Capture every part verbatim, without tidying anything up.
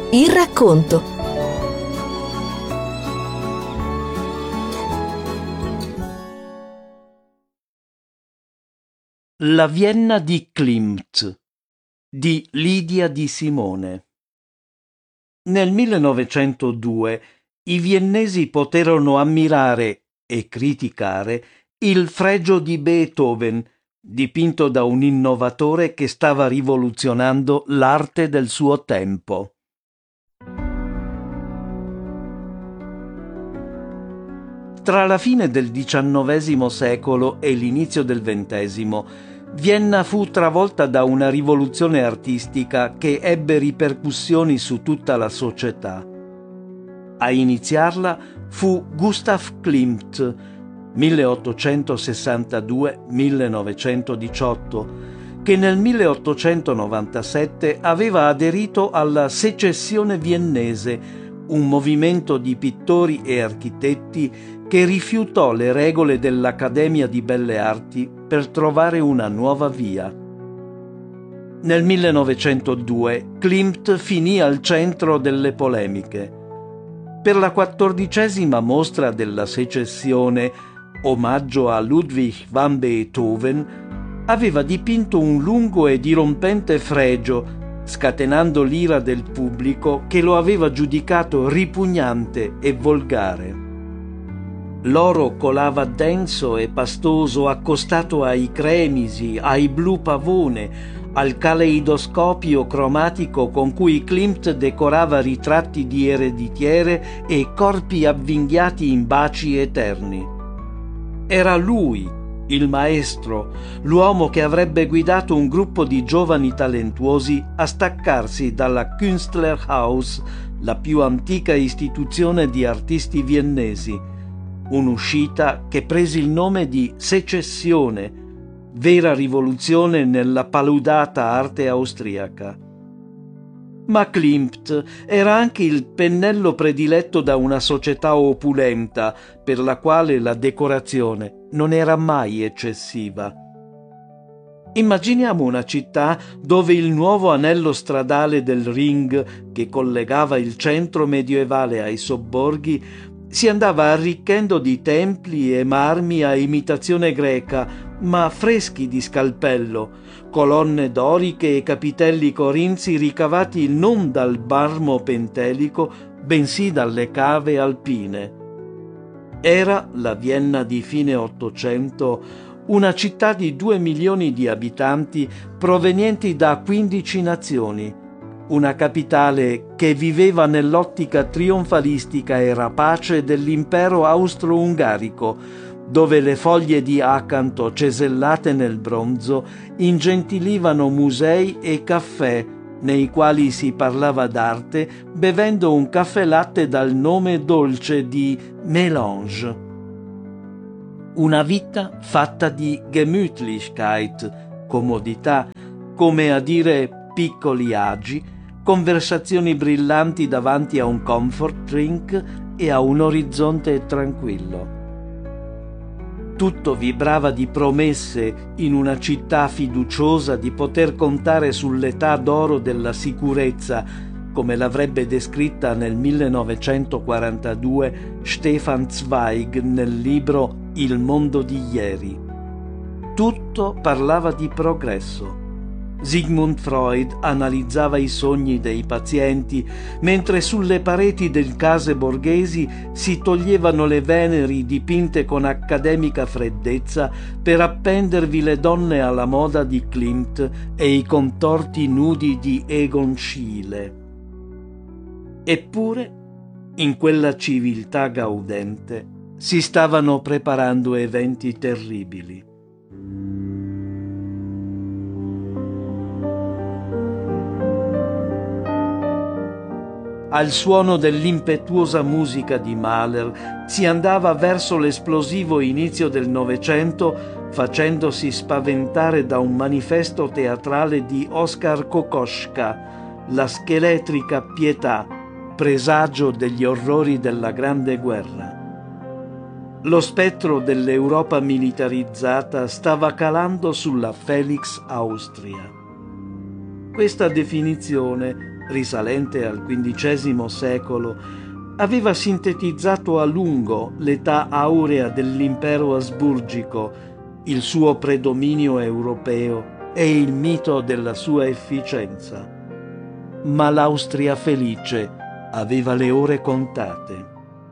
Il racconto. La Vienna di Klimt di Lidia Di Simone. Nel millenovecentodue i viennesi poterono ammirare e criticare il Fregio di Beethoven, dipinto da un innovatore che stava rivoluzionando l'arte del suo tempo. Tra la fine del diciannovesimo secolo e l'inizio del ventesimo, Vienna fu travolta da una rivoluzione artistica che ebbe ripercussioni su tutta la società. A iniziarla fu Gustav Klimt, milleottocentosessantadue millenovecentodiciotto, che nel milleottocentonovantasette aveva aderito alla Secessione viennese, un movimento di pittori e architetti che rifiutò le regole dell'Accademia di Belle Arti per trovare una nuova via. Nel millenovecentodue Klimt finì al centro delle polemiche. Per la quattordicesima mostra della Secessione, omaggio a Ludwig van Beethoven, aveva dipinto un lungo e dirompente fregio, scatenando l'ira del pubblico che lo aveva giudicato ripugnante e volgare. L'oro colava denso e pastoso accostato ai cremisi, ai blu pavone, al caleidoscopio cromatico con cui Klimt decorava ritratti di ereditiere e corpi avvinghiati in baci eterni. Era lui, il maestro, l'uomo che avrebbe guidato un gruppo di giovani talentuosi a staccarsi dalla Künstlerhaus, la più antica istituzione di artisti viennesi, un'uscita che prese il nome di Secessione, vera rivoluzione nella paludata arte austriaca. Ma Klimt era anche il pennello prediletto da una società opulenta, per la quale la decorazione non era mai eccessiva. Immaginiamo una città dove il nuovo anello stradale del Ring, che collegava il centro medievale ai sobborghi, si andava arricchendo di templi e marmi a imitazione greca, ma freschi di scalpello, colonne doriche e capitelli corinzi ricavati non dal marmo pentelico, bensì dalle cave alpine. Era la Vienna di fine Ottocento, una città di due milioni di abitanti provenienti da quindici nazioni, una capitale che viveva nell'ottica trionfalistica e rapace dell'impero austro-ungarico, dove le foglie di acanto cesellate nel bronzo ingentilivano musei e caffè, nei quali si parlava d'arte bevendo un caffè latte dal nome dolce di Mélange. Una vita fatta di Gemütlichkeit, comodità, come a dire piccoli agi, conversazioni brillanti davanti a un comfort drink e a un orizzonte tranquillo. Tutto vibrava di promesse in una città fiduciosa di poter contare sull'età d'oro della sicurezza, come l'avrebbe descritta nel millenovecentoquarantadue Stefan Zweig nel libro Il mondo di ieri. Tutto parlava di progresso. Sigmund Freud analizzava i sogni dei pazienti, mentre sulle pareti delle case borghesi si toglievano le Veneri dipinte con accademica freddezza per appendervi le donne alla moda di Klimt e i contorti nudi di Egon Schiele. Eppure, in quella civiltà gaudente, si stavano preparando eventi terribili. Al suono dell'impetuosa musica di Mahler si andava verso l'esplosivo inizio del Novecento, facendosi spaventare da un manifesto teatrale di Oskar Kokoschka, la scheletrica pietà, presagio degli orrori della Grande Guerra. Lo spettro dell'Europa militarizzata stava calando sulla Felix Austria. Questa definizione risalente al quindicesimo secolo, aveva sintetizzato a lungo l'età aurea dell'impero asburgico, il suo predominio europeo e il mito della sua efficienza. Ma l'Austria felice aveva le ore contate.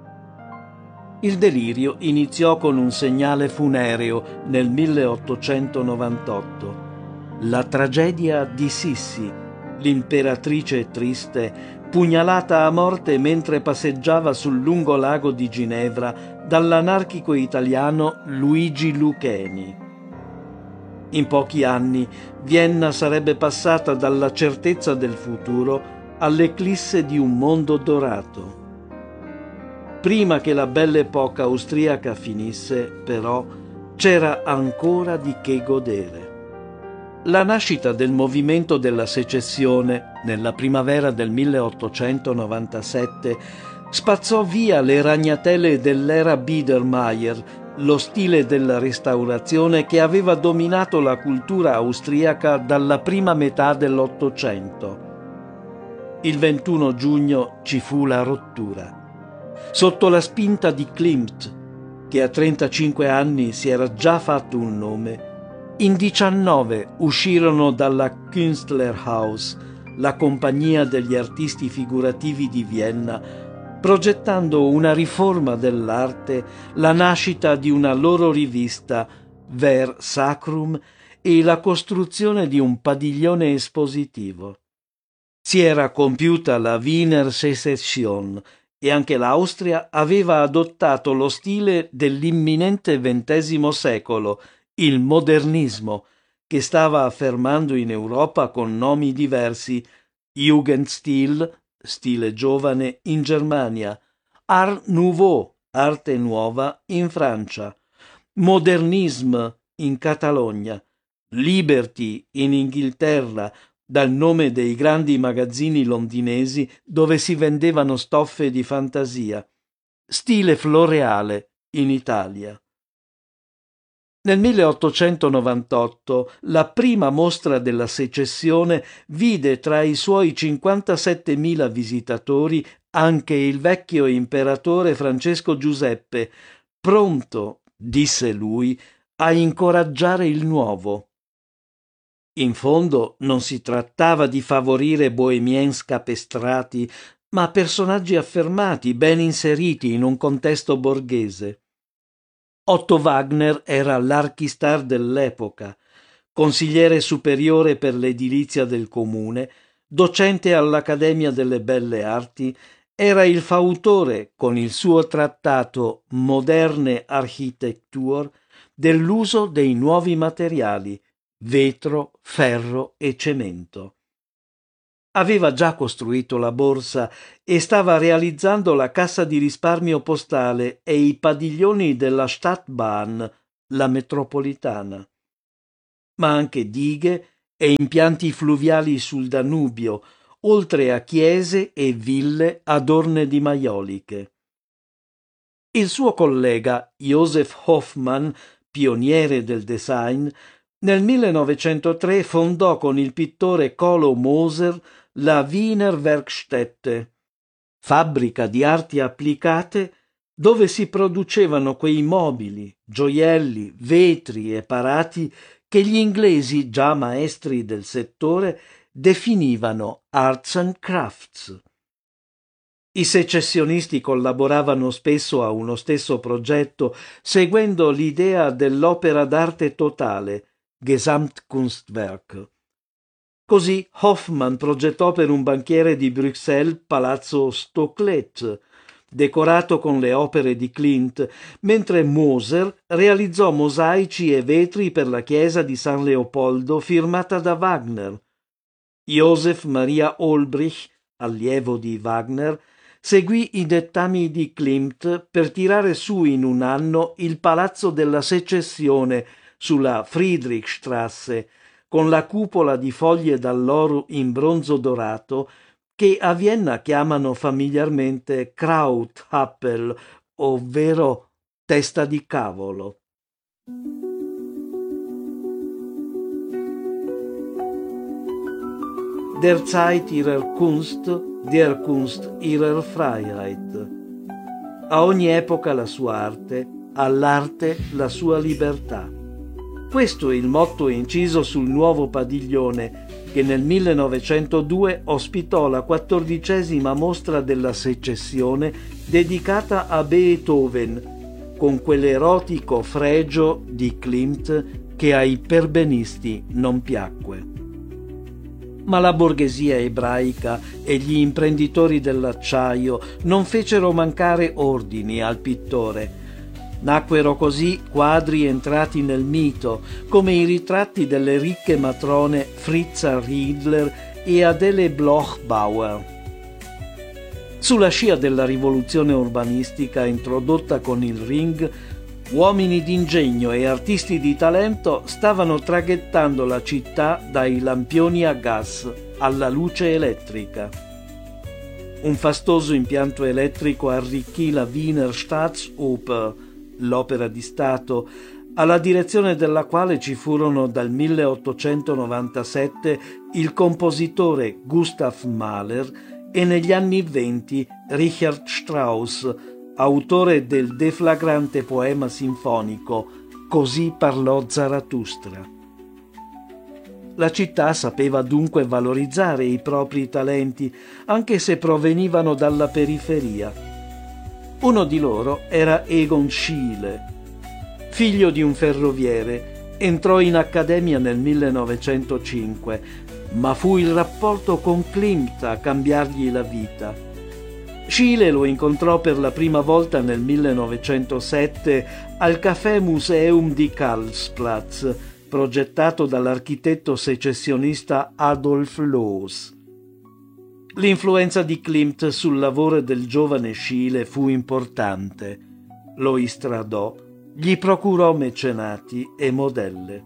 Il delirio iniziò con un segnale funereo nel milleottocentonovantotto. La tragedia di Sissi, l'imperatrice triste, pugnalata a morte mentre passeggiava sul lungo lago di Ginevra dall'anarchico italiano Luigi Lucchesi. In pochi anni Vienna sarebbe passata dalla certezza del futuro all'eclisse di un mondo dorato. Prima che la belle epoca austriaca finisse, però, c'era ancora di che godere. La nascita del movimento della secessione nella primavera del milleottocentonovantasette spazzò via le ragnatele dell'era Biedermeier, lo stile della Restaurazione che aveva dominato la cultura austriaca dalla prima metà dell'Ottocento. Il ventuno giugno ci fu la rottura. Sotto la spinta di Klimt, che a trentacinque anni si era già fatto un nome, in diciannove uscirono dalla Künstlerhaus, la compagnia degli artisti figurativi di Vienna, progettando una riforma dell'arte, la nascita di una loro rivista, Ver Sacrum, e la costruzione di un padiglione espositivo. Si era compiuta la Wiener Secession e anche l'Austria aveva adottato lo stile dell'imminente ventesimo secolo, il modernismo, che stava affermando in Europa con nomi diversi: Jugendstil, stile giovane, in Germania, Art Nouveau, arte nuova, in Francia, Modernisme in Catalogna, Liberty in Inghilterra, dal nome dei grandi magazzini londinesi dove si vendevano stoffe di fantasia, stile floreale in Italia. Nel milleottocentonovantotto la prima mostra della secessione vide tra i suoi cinquantasettemila visitatori anche il vecchio imperatore Francesco Giuseppe, pronto, disse lui, a incoraggiare il nuovo. In fondo non si trattava di favorire bohemien scapestrati, ma personaggi affermati, ben inseriti in un contesto borghese. Otto Wagner era l'archistar dell'epoca, consigliere superiore per l'edilizia del comune, docente all'Accademia delle Belle Arti, era il fautore, con il suo trattato Moderne Architectur, dell'uso dei nuovi materiali, vetro, ferro e cemento. Aveva già costruito la borsa e stava realizzando la cassa di risparmio postale e i padiglioni della Stadtbahn, la metropolitana. Ma anche dighe e impianti fluviali sul Danubio, oltre a chiese e ville adorne di maioliche. Il suo collega Joseph Hoffmann, pioniere del design, nel millenovecentotre fondò con il pittore Colo Moser la Wiener Werkstätte, fabbrica di arti applicate dove si producevano quei mobili, gioielli, vetri e parati che gli inglesi, già maestri del settore, definivano arts and crafts. I secessionisti collaboravano spesso a uno stesso progetto, seguendo l'idea dell'opera d'arte totale, Gesamtkunstwerk. Così Hoffmann progettò per un banchiere di Bruxelles Palazzo Stoclet, decorato con le opere di Klimt, mentre Moser realizzò mosaici e vetri per la chiesa di San Leopoldo firmata da Wagner. Joseph Maria Olbrich, allievo di Wagner, seguì i dettami di Klimt per tirare su in un anno il Palazzo della Secessione sulla Friedrichstrasse, con la cupola di foglie d'alloro in bronzo dorato che a Vienna chiamano familiarmente Krauthapfel, ovvero testa di cavolo. Der Zeit ihrer Kunst, der Kunst ihrer Freiheit. A ogni epoca la sua arte, all'arte la sua libertà. Questo è il motto inciso sul nuovo padiglione che nel millenovecentodue ospitò la quattordicesima mostra della secessione dedicata a Beethoven, con quell'erotico fregio di Klimt che ai perbenisti non piacque. Ma la borghesia ebraica e gli imprenditori dell'acciaio non fecero mancare ordini al pittore. Nacquero così quadri entrati nel mito, come i ritratti delle ricche matrone Fritza Riedler e Adele Bloch-Bauer. Sulla scia della rivoluzione urbanistica introdotta con il Ring, uomini d'ingegno e artisti di talento stavano traghettando la città dai lampioni a gas alla luce elettrica. Un fastoso impianto elettrico arricchì la Wiener Staatsoper, l'opera di Stato, alla direzione della quale ci furono dal milleottocentonovantasette il compositore Gustav Mahler e negli anni venti Richard Strauss, autore del deflagrante poema sinfonico Così parlò Zarathustra. La città sapeva dunque valorizzare i propri talenti, anche se provenivano dalla periferia. Uno di loro era Egon Schiele. Figlio di un ferroviere, entrò in accademia nel millenovecentocinque, ma fu il rapporto con Klimt a cambiargli la vita. Schiele lo incontrò per la prima volta nel millenovecentosette al Café Museum di Karlsplatz, progettato dall'architetto secessionista Adolf Loos. L'influenza di Klimt sul lavoro del giovane Schiele fu importante. Lo istradò, gli procurò mecenati e modelle.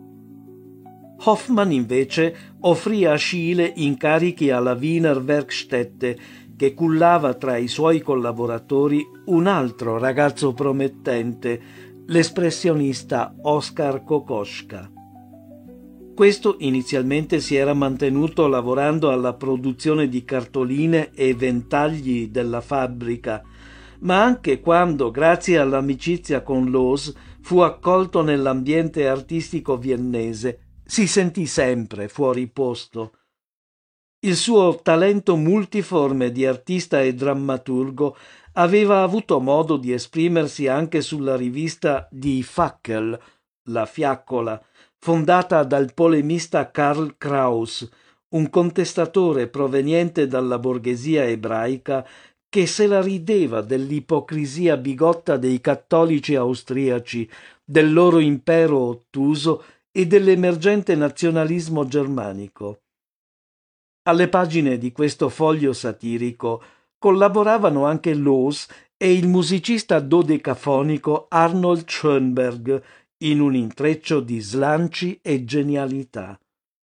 Hoffmann invece offrì a Schiele incarichi alla Wiener Werkstätte, che cullava tra i suoi collaboratori un altro ragazzo promettente, l'espressionista Oskar Kokoschka. Questo inizialmente si era mantenuto lavorando alla produzione di cartoline e ventagli della fabbrica, ma anche quando, grazie all'amicizia con Loos, fu accolto nell'ambiente artistico viennese, si sentì sempre fuori posto. Il suo talento multiforme di artista e drammaturgo aveva avuto modo di esprimersi anche sulla rivista Die Fackel, La Fiaccola, fondata dal polemista Karl Kraus, un contestatore proveniente dalla borghesia ebraica che se la rideva dell'ipocrisia bigotta dei cattolici austriaci, del loro impero ottuso e dell'emergente nazionalismo germanico. Alle pagine di questo foglio satirico collaboravano anche Loos e il musicista dodecafonico Arnold Schoenberg in un intreccio di slanci e genialità.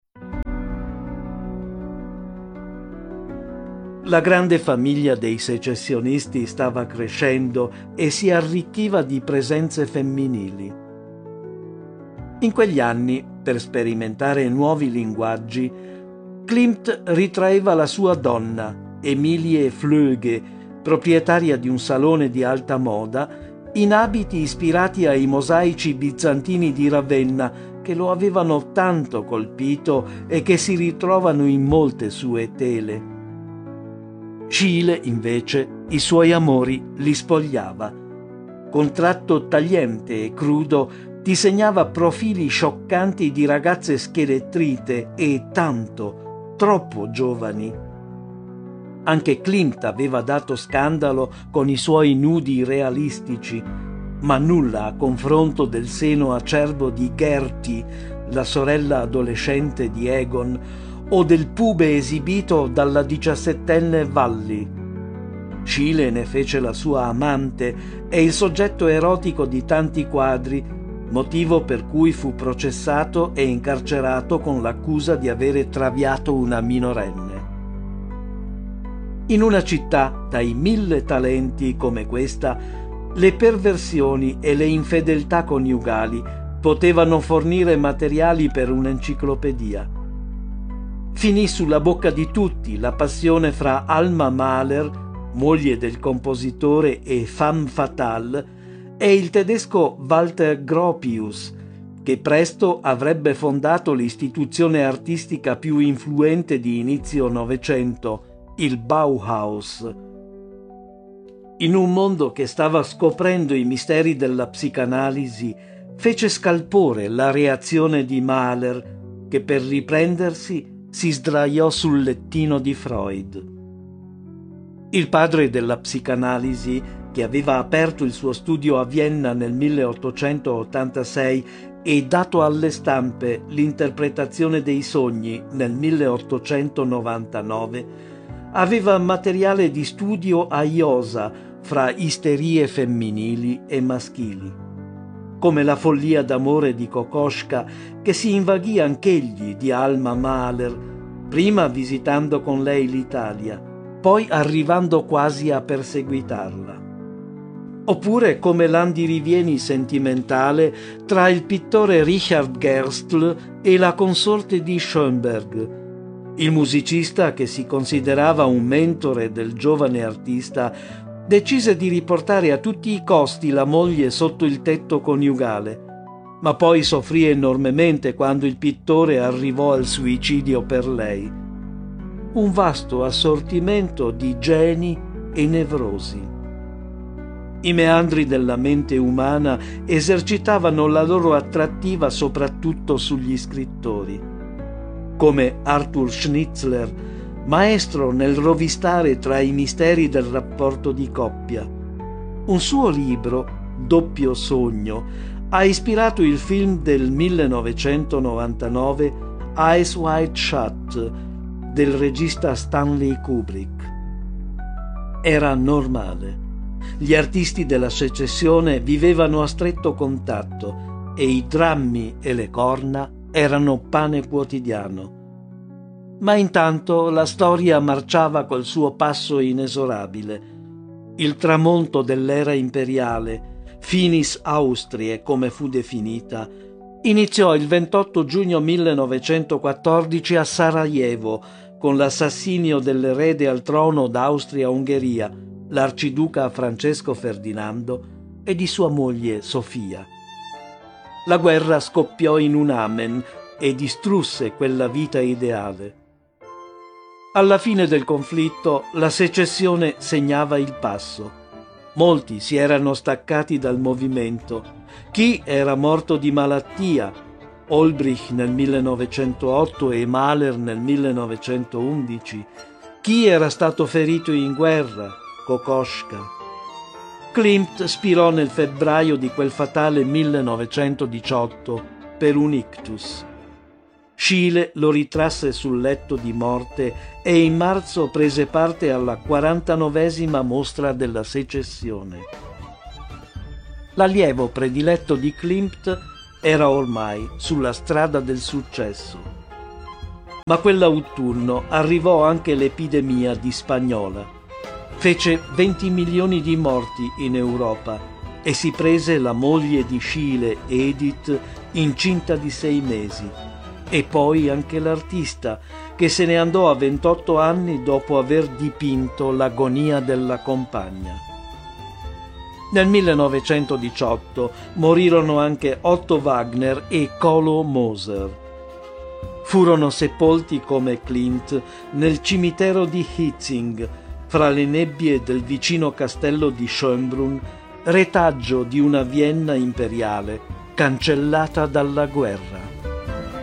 La grande famiglia dei secessionisti stava crescendo e si arricchiva di presenze femminili. In quegli anni, per sperimentare nuovi linguaggi, Klimt ritraeva la sua donna, Emilie Flöge, proprietaria di un salone di alta moda, in abiti ispirati ai mosaici bizantini di Ravenna che lo avevano tanto colpito e che si ritrovano in molte sue tele. Schiele, invece, i suoi amori li spogliava. Con tratto tagliente e crudo disegnava profili scioccanti di ragazze schelettrite e tanto, troppo giovani. Anche Klimt aveva dato scandalo con i suoi nudi realistici, ma nulla a confronto del seno acerbo di Gertie, la sorella adolescente di Egon, o del pube esibito dalla diciassettenne Valli. Schiele ne fece la sua amante e il soggetto erotico di tanti quadri, motivo per cui fu processato e incarcerato con l'accusa di avere traviato una minorenne. In una città dai mille talenti come questa, le perversioni e le infedeltà coniugali potevano fornire materiali per un'enciclopedia. finì sulla bocca di tutti la passione fra Alma Mahler, moglie del compositore e femme fatale, e il tedesco Walter Gropius, che presto avrebbe fondato l'istituzione artistica più influente di inizio Novecento, il Bauhaus. In un mondo che stava scoprendo i misteri della psicanalisi, fece scalpore la reazione di Mahler, che per riprendersi si sdraiò sul lettino di Freud. Il padre della psicanalisi, che aveva aperto il suo studio a Vienna nel milleottocentottantasei e dato alle stampe l'interpretazione dei sogni nel milleottocentonovantanove, aveva materiale di studio a iosa fra isterie femminili e maschili, come la follia d'amore di Kokoschka, che si invaghì anch'egli di Alma Mahler, prima visitando con lei l'Italia, poi arrivando quasi a perseguitarla. Oppure come l'andirivieni sentimentale tra il pittore Richard Gerstl e la consorte di Schoenberg, il musicista, che si considerava un mentore del giovane artista, decise di riportare a tutti i costi la moglie sotto il tetto coniugale, ma poi soffrì enormemente quando il pittore arrivò al suicidio per lei. Un vasto assortimento di geni e nevrosi. I meandri della mente umana esercitavano la loro attrattiva soprattutto sugli scrittori, come Arthur Schnitzler, maestro nel rovistare tra i misteri del rapporto di coppia. Un suo libro, Doppio sogno, ha ispirato il film del millenovecentonovantanove Eyes Wide Shut del regista Stanley Kubrick. Era normale. Gli artisti della secessione vivevano a stretto contatto e i drammi e le corna erano pane quotidiano. Ma intanto la storia marciava col suo passo inesorabile. Il tramonto dell'era imperiale, Finis Austriae come fu definita, iniziò il ventotto giugno millenovecentoquattordici a Sarajevo con l'assassinio dell'erede al trono d'Austria-Ungheria, l'arciduca Francesco Ferdinando, e di sua moglie Sofia. La guerra scoppiò in un amen e distrusse quella vita ideale. Alla fine del conflitto la secessione segnava il passo. Molti si erano staccati dal movimento. Chi era morto di malattia, Olbrich nel millenovecentootto e Mahler nel millenovecentoundici, chi era stato ferito in guerra, Kokoschka. Klimt spirò nel febbraio di quel fatale millenovecentodiciotto per un ictus. Schiele lo ritrasse sul letto di morte e in marzo prese parte alla quarantanovesima mostra della secessione. L'allievo prediletto di Klimt era ormai sulla strada del successo. Ma quell'autunno arrivò anche l'epidemia di Spagnola. Fece venti milioni di morti in Europa e si prese la moglie di Schiele, Edith, incinta di sei mesi, e poi anche l'artista, che se ne andò a ventotto anni dopo aver dipinto l'agonia della compagna. Nel millenovecentodiciotto morirono anche Otto Wagner e Kolo Moser. Furono sepolti come Klimt nel cimitero di Hietzing, fra le nebbie del vicino castello di Schönbrunn, retaggio di una Vienna imperiale cancellata dalla guerra.